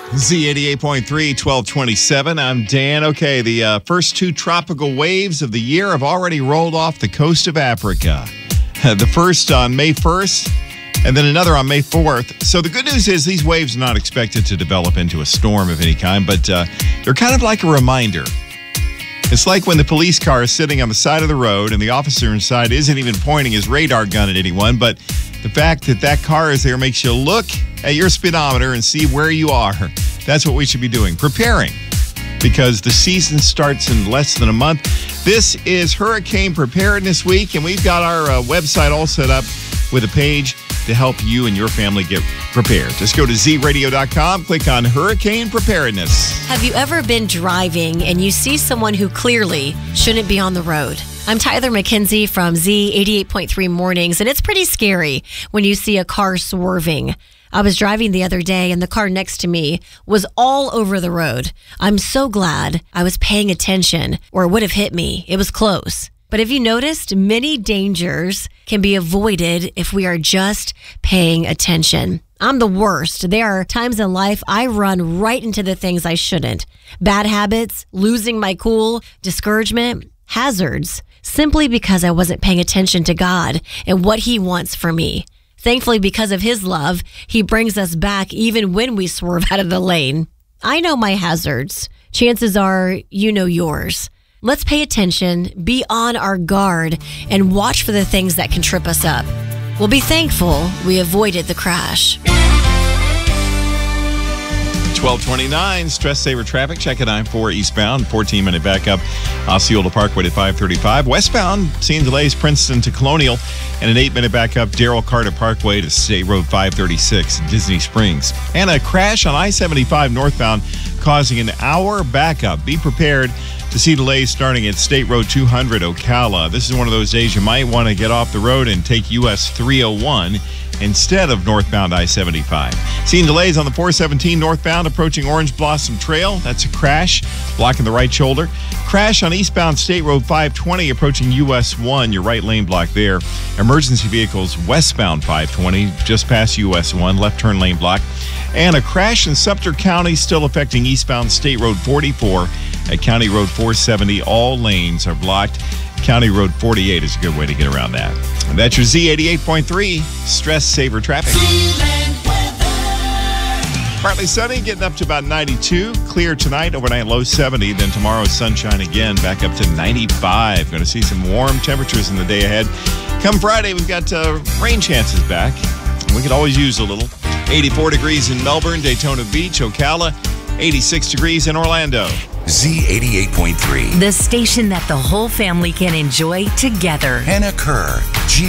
Z88.3, 1227. I'm Dan. Okay, the first two tropical waves of the year have already rolled off the coast of Africa. The first on May 1st, and then another on May 4th. So the good news is these waves are not expected to develop into a storm of any kind, but they're kind of like a reminder. It's like when the police car is sitting on the side of the road and the officer inside isn't even pointing his radar gun at anyone, but the fact that that car is there makes you look at your speedometer and see where you are. That's what we should be doing, preparing, because the season starts in less than a month. This is Hurricane Preparedness Week, and we've got our website all set up with a page to help you and your family get prepared. Just go to zradio.com, click on Hurricane Preparedness. Have you ever been driving and you see someone who clearly shouldn't be on the road? I'm Tyler McKenzie from Z88.3 Mornings, and it's pretty scary when you see a car swerving. I was driving the other day and the car next to me was all over the road. I'm so glad I was paying attention, or it would have hit me. It was close. But have you noticed many dangers can be avoided if we are just paying attention? I'm the worst. There are times in life I run right into the things I shouldn't. Bad habits, losing my cool, discouragement, hazards, simply because I wasn't paying attention to God and what He wants for me. Thankfully, because of His love, He brings us back even when we swerve out of the lane. I know my hazards. Chances are you know yours. Let's pay attention, be on our guard, and watch for the things that can trip us up. We'll be thankful we avoided the crash. 1229, stress saver traffic. Check it 94 eastbound, 14-minute backup. Osceola Parkway to 535. Westbound, seeing delays Princeton to Colonial, and an 8-minute backup Darrell Carter Parkway to State Road 536, Disney Springs. And a crash on I-75 northbound causing an hour backup. Be prepared to see delays starting at State Road 200, Ocala. This is one of those days you might want to get off the road and take US 301 instead of northbound I-75. Seeing delays on the 417 northbound approaching Orange Blossom Trail. That's a crash, blocking the right shoulder. Crash on eastbound State Road 520 approaching US 1, your right lane block there. Emergency vehicles westbound 520, just past US 1, left turn lane block. And a crash in Sumter County still affecting eastbound State Road 44 at County Road 470. All lanes are blocked. County Road 48 is a good way to get around that. And that's your Z88.3 stress saver traffic. Partly sunny, getting up to about 92. Clear tonight, overnight low 70. Then tomorrow, sunshine again, back up to 95. Going to see some warm temperatures in the day ahead. Come Friday, we've got rain chances back. We could always use a little. 84 degrees in Melbourne, Daytona Beach, Ocala. 86 degrees in Orlando. Z88.3. The station that the whole family can enjoy together. Hannah Kerr,